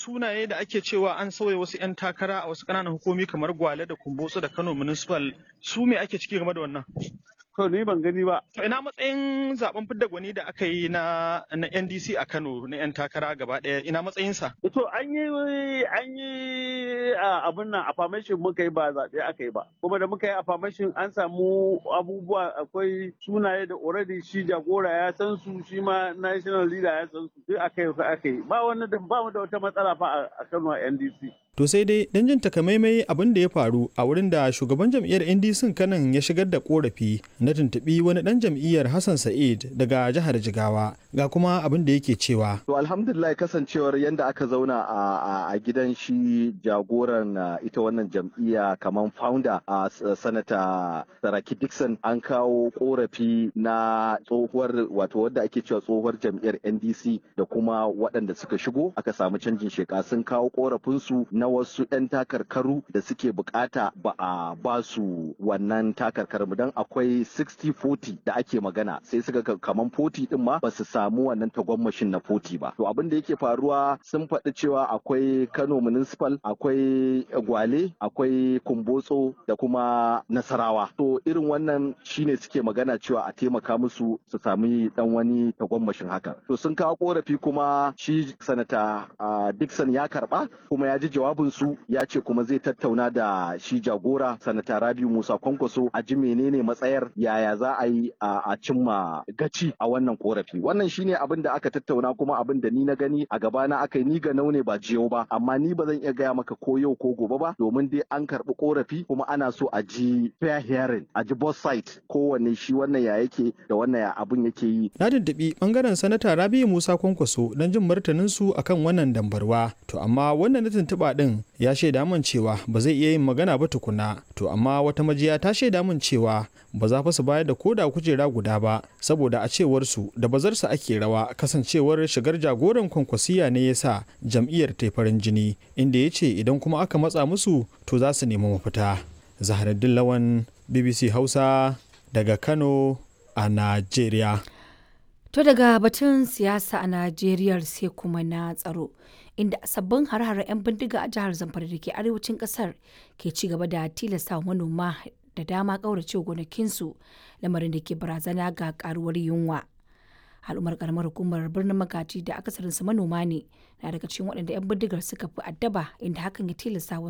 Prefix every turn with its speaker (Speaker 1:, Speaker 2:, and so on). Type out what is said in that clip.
Speaker 1: sunaye da ake cewa an sauya wasu 'yan takara a wasu ƙananan hukumi kamar Gwale da Kumbotso da Kano Municipal, su me ake ciki game da wannan?
Speaker 2: To ni ban gani ba.
Speaker 1: To ina matsayin zaben fidda gwani da aka yi na NDC a Kano na 'yan takara gaba ɗaya, ina matsayinsa?
Speaker 2: To an yi abin nan affirmation muka yi ba zaɓe aka yi ba. Kuma da muka yi affirmation an samu abubuwa, akwai sunaye da already shi jagora ya san su, shi ma national leader ya san su, duk aka yi. Ba mu da wata matsala fa a Kano a NDC.
Speaker 1: To sai dai dan jin takamaimai abin da ya faru a wurin da shugaban jam'iyyar NDC kanan ya shigar da korafi na tuntuɓi wani dan jam'iyyar Hassan Sa'id daga jihar Jigawa, ga kuma abin da yake cewa.
Speaker 3: To alhamdulillah, kasancewar yanda aka zauna a gidan shi jagoran ita wannan jam'iyya kamar founder a sanata Saraki Dixon, an kawo korafi na tsohuwar wato wadda ake cewa tsohuwar jam'iyyar NDC da kuma waɗanda suka shigo aka samu canjin sheka, sun kawo korafinsu na wasu 'yan takarkaru da suke bukata ba a ba su wannan takarkaru don akwai 60-40 da ake magana, sai suka kaman 40 din ma ba su samu wannan tagwammashin na 40 ba. To abin da yake faruwa, sun faɗi cewa akwai Kano Municipal, akwai Gwale, akwai Kumbotso da kuma Nasarawa. To irin wannan shine suke magana cewa a taimaka musu su sami dan wani tagwammashin haka. To sun kawo korafi kuma shi sanata Dixon ya karba kuma ya ji jawabinsu, ya ce kuma zai tattauna da shi jagora sanata Rabiu Musa Kwankwaso a ji menene matsayar, yaya za a yi a cimma gaci a wannan korafi. Wannan shine abin da aka tattauna kuma abin da ni na gani a gabana aka yi, ni ga naune ba jiyo ba, amma ni ba zan iya gaya maka ko yau ko gobe ba, domin dai an karɓi korafi kuma ana so a ji fair hearing, a ji both side, kowanne shi wannan ya yake da wannan ya abin yake yi.
Speaker 1: Na tuntuɓi bangaren sanata Rabiu Musa Kwankwaso don jin martanin su akan wannan dambarwa, to amma wannan na tuntuɓa din ya shaida min cewa ba zai iya yin magana ba tukuna. To amma wata majiya ta shaida min cewa ba za fa su bayar da koda kujera guda ba, saboda a cewar su da bazarsa ake rawa, kasancewar shigar jagoran Kwankwasiya ne yasa jam'iyyar ta farin jini, inda ya ce idan kuma aka matsa musu to za su nemi mafita. Zaharaddin Lawan, BBC Hausa daga Kano a Najeriya.
Speaker 4: To daga batun siyasa a Najeriya sai kuma na tsaro, inda sabbin har-hare 'yan bindiga a jihar Zamfara da ke arewacin kasar ke ci gaba da tilasta manoma da dama ƙaurace gonakinsu, lamarin da ke barazana ga karuwar yunwa. Al'ummar karamar hukumar birnin Magaji da akasarinsu manoma ne, na daga cikin waɗanda 'yan bindigar suka fi addaba, inda hakan ya tilasta